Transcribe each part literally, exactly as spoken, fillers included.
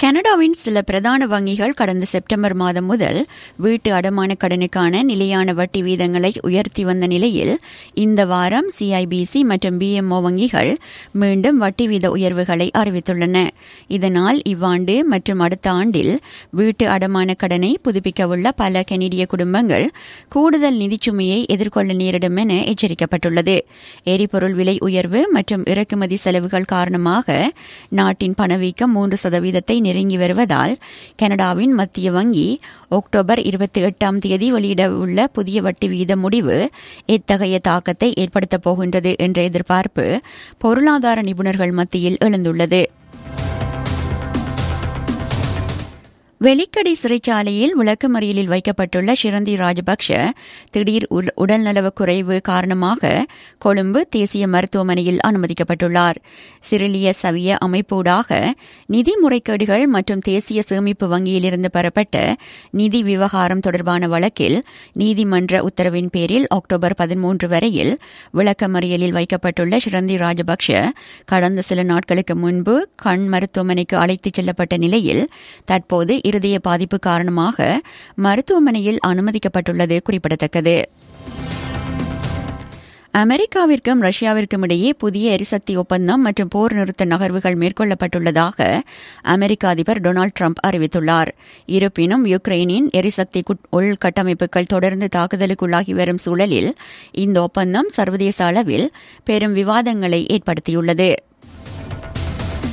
கனடாவின் சில பிரதான வங்கிகள் கடந்த செப்டம்பர் மாதம் முதல் வீட்டு அடமான கடனுக்கான நிலையான வட்டி வீதங்களை உயர்த்தி வந்த நிலையில் இந்த வாரம் சிஐபிசி மற்றும் பிஎம்ஓ வங்கிகள் மீண்டும் வட்டி வீத உயர்வுகளை அறிவித்துள்ளன. இதனால் இவ்வாண்டு மற்றும் அடுத்த ஆண்டில் வீட்டு அடமான கடனை புதுப்பிக்கவுள்ள பல கனடிய குடும்பங்கள் கூடுதல் நிதிச்சுமையை எதிர்கொள்ள நேரிடும் என எச்சரிக்கப்பட்டுள்ளது. எரிபொருள் விலை உயர்வு மற்றும் இறக்குமதி செலவுகள் காரணமாக நாட்டின் பணவீக்கம் மூன்று சதவீதத்தை நெருங்கி வருவதால் கனடாவின் மத்திய வங்கி அக்டோபர் இருபத்தி எட்டாம் தேதி வெளியிடவுள்ள புதிய வட்டி வீத முடிவு எத்தகைய தாக்கத்தை ஏற்படுத்தப் போகின்றது என்ற எதிர்பார்ப்பு பொருளாதார நிபுணர்கள் மத்தியில் எழுந்துள்ளது. வெலிக்கடை சிறைச்சாலையில் விளக்கமறியலில் வைக்கப்பட்டுள்ள ஷிரந்தி ராஜபக்ஷ திடீர் உடல்நலக் குறைவு காரணமாக கொழும்பு தேசிய மருத்துவமனையில் அனுமதிக்கப்பட்டுள்ளார். சிறிலிய சவிய அமைப்பூடாக நிதி முறைகேடுகள் மற்றும் தேசிய சேமிப்பு வங்கியிலிருந்து பெறப்பட்ட நிதி விவகாரம் தொடர்பான வழக்கில் நீதிமன்ற உத்தரவின் பேரில் அக்டோபர் பதிமூன்று வரையில் விளக்கமறியலில் வைக்கப்பட்டுள்ள ஷிரந்தி ராஜபக்ஷ கடந்த சில நாட்களுக்கு முன்பு கண் மருத்துவமனைக்கு அழைத்துச் செல்லப்பட்ட நிலையில் தற்போது இருதய பாதிப்பு காரணமாக மருத்துவமனையில் அனுமதிக்கப்பட்டுள்ளது குறிப்பிடத்தக்கது. அமெரிக்காவிற்கும் ரஷ்யாவிற்கும் இடையே புதிய எரிசக்தி ஒப்பந்தம் மற்றும் போர் நிறுத்த நகர்வுகள் மேற்கொள்ளப்பட்டுள்ளதாக அமெரிக்க அதிபர் டொனால்டு டிரம்ப் அறிவித்துள்ளார். இருப்பினும் யுக்ரைனின் எரிசக்தி உள்கட்டமைப்புகள் தொடர்ந்து தாக்குதலுக்குள்ளாகி வரும் சூழலில் இந்த ஒப்பந்தம் சர்வதேச அளவில் பெரும் விவாதங்களை ஏற்படுத்தியுள்ளது.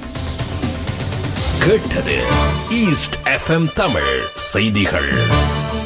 கேட்டது ஈஸ்ட் எஃப்எம் தமிழ் செய்திகள்.